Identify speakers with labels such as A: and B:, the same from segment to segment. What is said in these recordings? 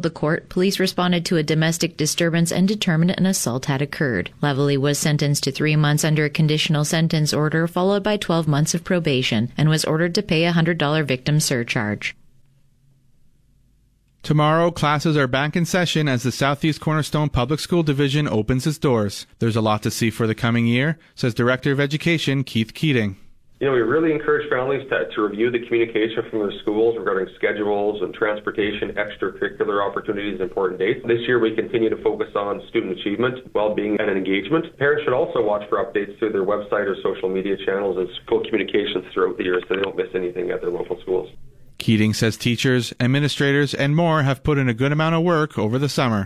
A: told the court police responded to a domestic disturbance and determined an assault had occurred. Levely was sentenced to 3 months under a conditional sentence order followed by 12 months of probation and was ordered to pay a $100 victim surcharge.
B: Tomorrow, classes are back in session as the Southeast Cornerstone Public School Division opens its doors. There's a lot to see for the coming year, says Director of Education Keith Keating.
C: We really encourage families to review the communication from their schools regarding schedules and transportation, extracurricular opportunities, important dates. This year, we continue to focus on student achievement, well-being, and engagement. Parents should also watch for updates through their website or social media channels and school communications throughout the year so they don't miss anything at their local schools.
B: Keating says teachers, administrators, and more have put in a good amount of work over the summer.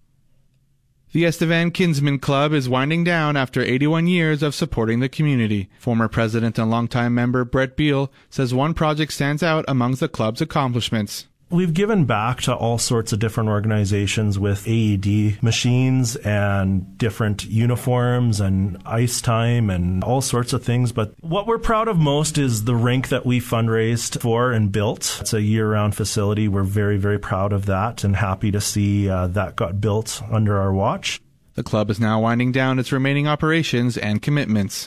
B: The Estevan Kinsman Club is winding down after 81 years of supporting the community. Former president and longtime member Brett Beal says one project stands out amongst the club's accomplishments.
D: We've given back to all sorts of different organizations with AED machines and different uniforms and ice time and all sorts of things. But what we're proud of most is the rink that we fundraised for and built. It's a year-round facility. We're very, very proud of that and happy to see that got built under our watch.
B: The club is now winding down its remaining operations and commitments.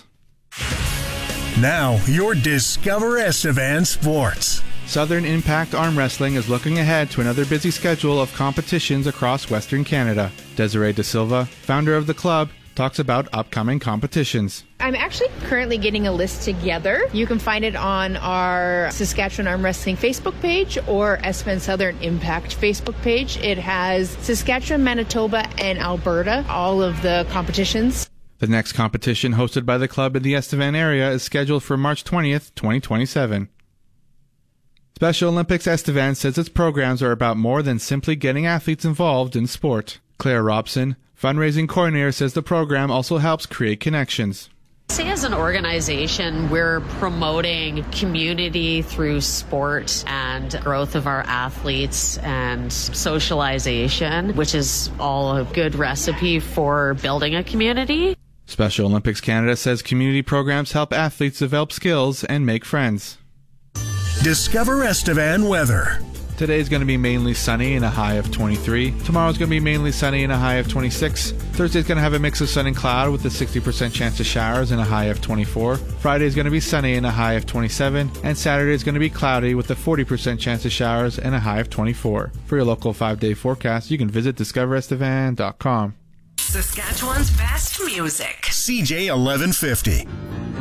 E: Now, your Discover Estevan Sports.
B: Southern Impact Arm Wrestling is looking ahead to another busy schedule of competitions across Western Canada. Desiree De Silva, founder of the club, talks about upcoming competitions.
F: I'm actually currently getting a list together. You can find it on our Saskatchewan Arm Wrestling Facebook page or Estevan Southern Impact Facebook page. It has Saskatchewan, Manitoba, and Alberta, all of the competitions.
B: The next competition hosted by the club in the Estevan area is scheduled for March 20th, 2027. Special Olympics Estevan says its programs are about more than simply getting athletes involved in sport. Claire Robson, fundraising coordinator, says the program also helps create connections.
G: Say as an organization, we're promoting community through sport and growth of our athletes and socialization, which is all a good recipe for building a community.
B: Special Olympics Canada says community programs help athletes develop skills and make friends.
E: Discover Estevan weather.
B: Today is going to be mainly sunny and a high of 23. Tomorrow is going to be mainly sunny and a high of 26. Thursday is going to have a mix of sun and cloud with a 60% chance of showers and a high of 24. Friday is going to be sunny and a high of 27. And Saturday is going to be cloudy with a 40% chance of showers and a high of 24. For your local 5-day forecast, you can visit discoverestevan.com.
H: Saskatchewan's best music.
E: CJ 1150.